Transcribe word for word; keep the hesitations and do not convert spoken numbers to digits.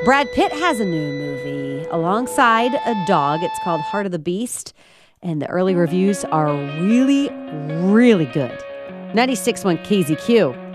Brad Pitt has a new movie alongside a dog. It's called Heart of the Beast, and the early reviews are really, really good. ninety-six point one K Z Q.